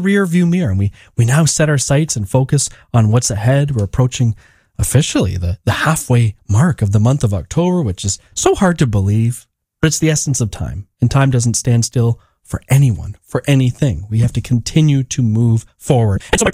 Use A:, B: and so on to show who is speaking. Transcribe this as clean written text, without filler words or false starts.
A: rear view mirror, and we now set our sights and focus on what's ahead. We're approaching officially the halfway mark of the month of October, which is so hard to believe, but it's the essence of time, and time doesn't stand still for anyone, for anything. We have to continue to move forward. And so